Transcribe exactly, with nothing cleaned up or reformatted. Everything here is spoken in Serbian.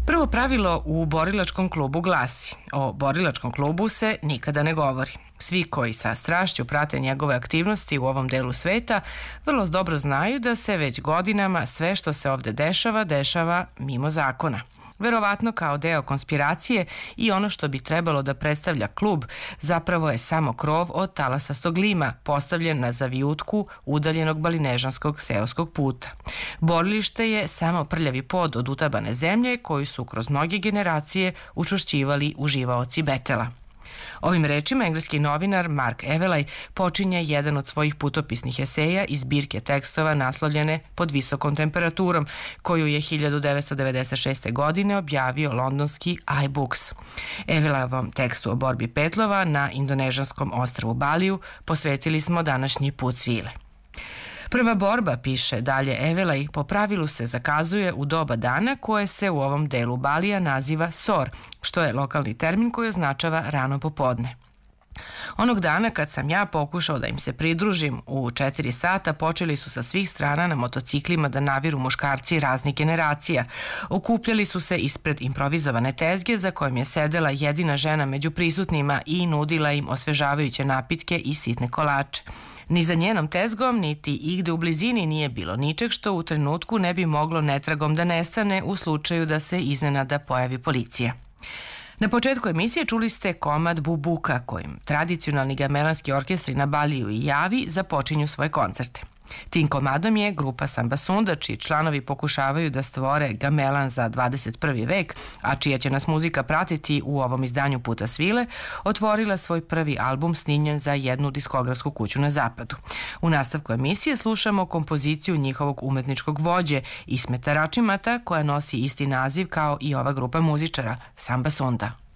Prvo pravilo u borilačkom klubu glasi: o borilačkom klubu se nikada ne govori. Svi koji sa strašću prate njegove aktivnosti u ovom delu sveta vrlo dobro znaju da se već godinama sve što se ovde dešava, dešava mimo zakona. Verovatno kao deo konspiracije i ono što bi trebalo da predstavlja klub zapravo je samo krov od talasastog lima postavljen na zavijutku udaljenog balinežanskog seoskog puta. Borilište je samo prljavi pod od utabane zemlje koju su kroz mnoge generacije učvršćivali uživaoci betela. Ovim rečima engleski novinar Mark Evelay počinje jedan od svojih putopisnih eseja iz zbirke tekstova naslovljene Pod visokom temperaturom, koju je hiljadu devetsto devedeset šeste. godine objavio londonski iBooks. Evelayovom tekstu o borbi petlova na indonežanskom ostrvu Baliju posvetili smo današnji put svile. Prva borba, piše dalje Evelay, po pravilu se zakazuje u doba dana koje se u ovom delu Balija naziva sor, što je lokalni termin koji označava rano popodne. Onog dana kad sam ja pokušao da im se pridružim u četiri sata, počeli su sa svih strana na motociklima da naviru muškarci raznih generacija. Okupljali su se ispred improvizovane tezge za kojom je sedela jedina žena među prisutnima i nudila im osvežavajuće napitke i sitne kolače. Ni za njenom tezgom, niti igde u blizini nije bilo ničeg što u trenutku ne bi moglo netragom da nestane u slučaju da se iznenada pojavi policija. Na početku emisije čuli ste komad Bubuka kojim tradicionalni gamelanski orkestri na Baliju i Javi započinju svoje koncerte. Tim komadom je grupa Samba Sunda, čiji članovi pokušavaju da stvore gamelan za dvadeset prvi vek, a čija će nas muzika pratiti u ovom izdanju Puta svile, otvorila svoj prvi album snimljen za jednu diskografsku kuću na zapadu. U nastavku emisije slušamo kompoziciju njihovog umetničkog vođe Ismeta Račimata, koja nosi isti naziv kao i ova grupa muzičara, Samba Sunda.